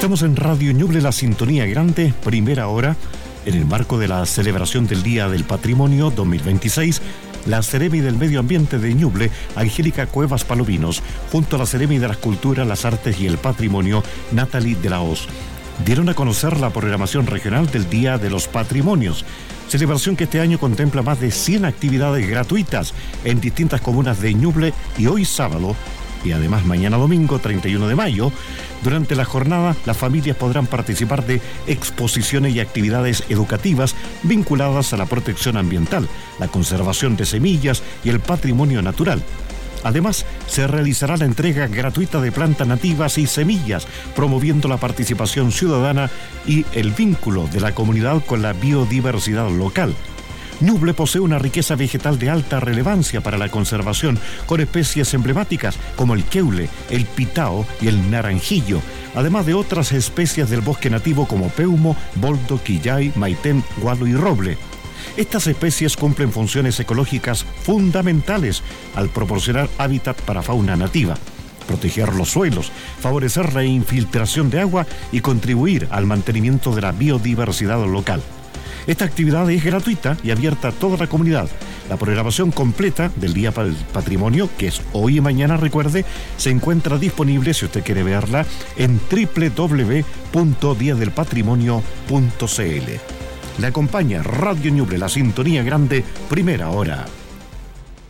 Estamos en Radio Ñuble, la sintonía grande, primera hora, en el marco de la celebración del Día del Patrimonio 2026. La Seremi del Medio Ambiente de Ñuble, Angélica Cuevas Palominos, junto a la Seremi de las Culturas, las Artes y el Patrimonio, Natalie de la Hoz, dieron a conocer la programación regional del Día de los Patrimonios, celebración que este año contempla más de 100 actividades gratuitas en distintas comunas de Ñuble y hoy sábado, y además mañana domingo 31 de mayo, durante la jornada las familias podrán participar de exposiciones y actividades educativas vinculadas a la protección ambiental, la conservación de semillas y el patrimonio natural. Además, se realizará la entrega gratuita de plantas nativas y semillas, promoviendo la participación ciudadana y el vínculo de la comunidad con la biodiversidad local. Ñuble posee una riqueza vegetal de alta relevancia para la conservación, con especies emblemáticas como el queule, el pitao y el naranjillo, además de otras especies del bosque nativo como peumo, boldo, quillay, maitén, gualo y roble. Estas especies cumplen funciones ecológicas fundamentales al proporcionar hábitat para fauna nativa, proteger los suelos, favorecer la infiltración de agua y contribuir al mantenimiento de la biodiversidad local. Esta actividad es gratuita y abierta a toda la comunidad. La programación completa del Día para el Patrimonio, que es hoy y mañana, recuerde, se encuentra disponible, si usted quiere verla, en www.diadelpatrimonio.cl. Le acompaña Radio Ñuble, la sintonía grande, primera hora.